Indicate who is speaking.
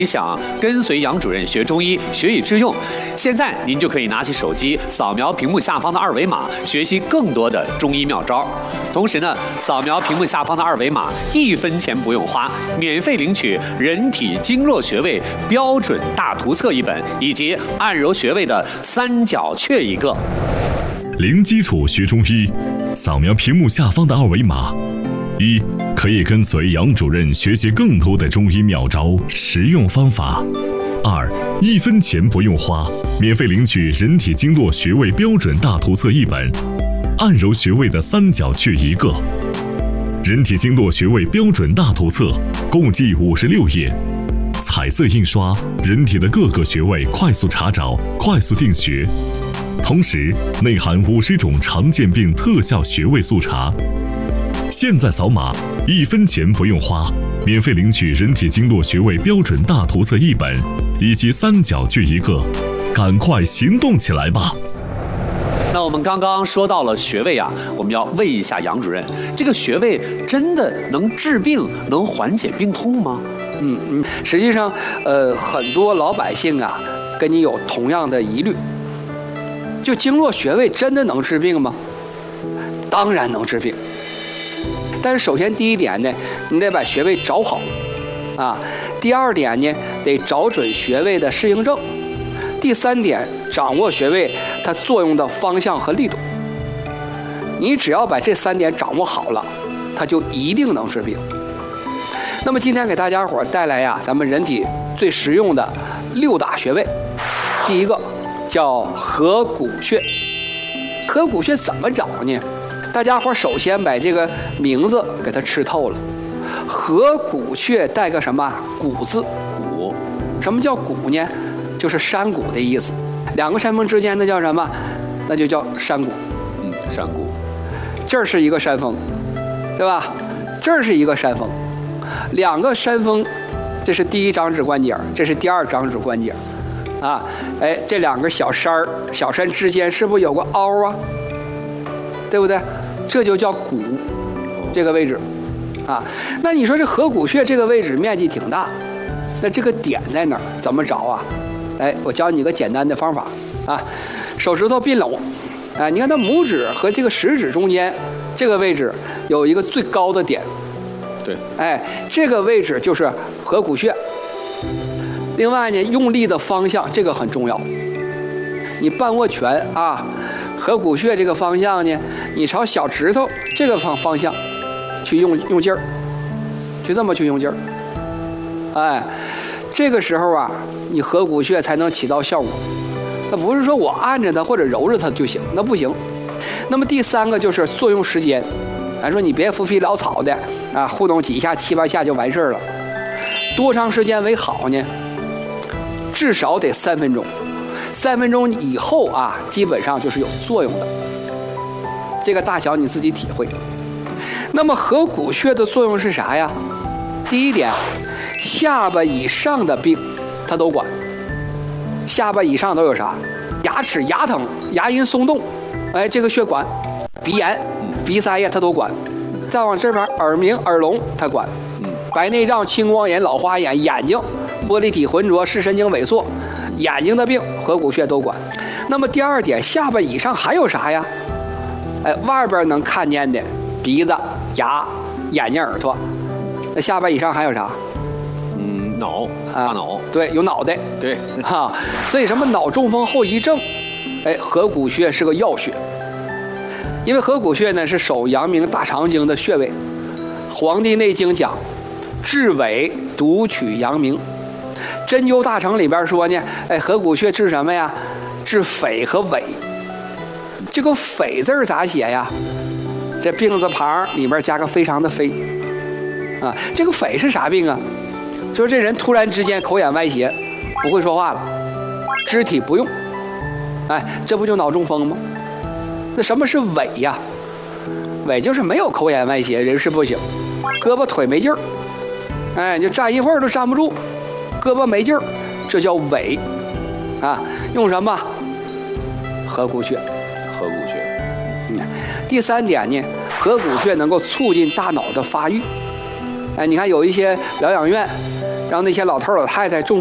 Speaker 1: 想跟随杨主任学中医，学以致用，现在您就可以拿起手机，扫描屏幕下方的二维码，学习更多的中医妙招。同时呢，扫描屏幕下方的二维码，1分钱不用花，免费领取人体经络穴位标准大图册1本，以及按揉穴位的3角穴1个。
Speaker 2: 零基础学中医，扫描屏幕下方的二维码。1. 可以跟随杨主任学习更多的中医妙招、实用方法。2. 1分钱不用花，免费领取人体经络穴位标准大图册1本，按揉穴位的3角穴1个。人体经络穴位标准大图册共计56页，彩色印刷，人体的各个穴位快速查找、快速定穴，同时内含50种常见病特效穴位速查。现在扫码，1分钱不用花，免费领取人体经络穴位标准大图册1本，以及3角穴1个，赶快行动起来吧！
Speaker 1: 那我们刚刚说到了穴位啊，我们要问一下杨主任，这个穴位真的能治病、能缓解病痛吗？
Speaker 3: 实际上，很多老百姓啊，跟你有同样的疑虑，就经络穴位真的能治病吗？当然能治病。但是首先第一点呢，你得把穴位找好，啊。第二点呢，得找准穴位的适应症。第三点，掌握穴位它作用的方向和力度。你只要把这3点掌握好了，它就一定能治病。那么今天给大家伙带来呀，咱们人体最实用的6大穴位。第一个叫合谷穴。合谷穴怎么找呢？大家伙首先把这个名字给它吃透了。合谷穴带个什么？谷字。
Speaker 1: 谷。
Speaker 3: 什么叫谷呢？就是山谷的意思。2个山峰之间那叫什么？那就叫山谷。
Speaker 1: 山谷。
Speaker 3: 这儿是一个山峰，对吧？这儿是一个山峰，2个山峰，这是第1掌指关节，这是第2掌指关节，啊，这2个小山之间是不是有个凹啊？对不对？这就叫谷，这个位置，啊，那你说这合谷穴这个位置面积挺大，那这个点在哪儿？怎么找啊？我教你个简单的方法啊，手指头并拢，你看它拇指和这个食指中间这个位置有一个最高的点，
Speaker 1: 对，
Speaker 3: 这个位置就是合谷穴。另外呢，用力的方向这个很重要，你半握拳啊。合谷穴这个方向呢，你朝小指头这个方向去用劲儿，就这么去用劲儿，这个时候啊，你合谷穴才能起到效果。那不是说我按着它或者揉着它就行，那不行。那么第3个就是作用时间，咱说你别浮皮潦草的啊，糊弄几下7、8下就完事儿了。多长时间为好呢？至少得3分钟。3分钟以后啊，基本上就是有作用的。这个大小你自己体会。那么合谷穴的作用是啥呀？第一点，下巴以上的病它都管。下巴以上都有啥？牙齿牙疼、牙龈松动，这个穴管。鼻炎、鼻塞呀，它都管。再往这边，耳鸣、耳聋它管。白内障、青光眼、老花眼、眼睛、玻璃体浑浊、视神经萎缩。眼睛的病合谷穴都管。那么第2点，下巴以上还有啥呀？外边能看见的鼻子、牙、眼睛、耳朵，那下巴以上还有啥？
Speaker 1: 脑，大脑。
Speaker 3: 对，有脑袋。
Speaker 1: 对，
Speaker 3: 所以什么脑中风后遗症，合谷穴是个要穴。因为合谷穴呢是手阳明大肠经的穴位，《黄帝内经》讲，治痿独取阳明。针灸大成里边说呢，合谷穴治什么呀？治痿和痿。这个痿字咋写呀？这病字旁里边加个非常的非，啊，这个痿是啥病啊？就是这人突然之间口眼歪斜，不会说话了，肢体不用，这不就脑中风吗？那什么是痿呀？痿就是没有口眼歪斜，人事不省，胳膊腿没劲儿，就站一会儿都站不住。胳膊没劲儿，这叫痿，用什么？合谷穴。
Speaker 1: 合谷穴。
Speaker 3: 第3点呢，合谷穴能够促进大脑的发育。你看有一些疗养院， 让那些老头老太太种